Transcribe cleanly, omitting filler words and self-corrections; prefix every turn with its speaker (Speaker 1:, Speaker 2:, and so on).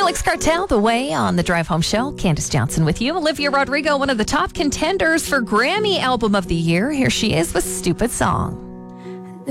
Speaker 1: Felix Cartel, The Way on the Drive Home Show. Candace Johnson with you. Olivia Rodrigo, one of the top contenders for Grammy Album of the Year. Here she is with Stupid Song.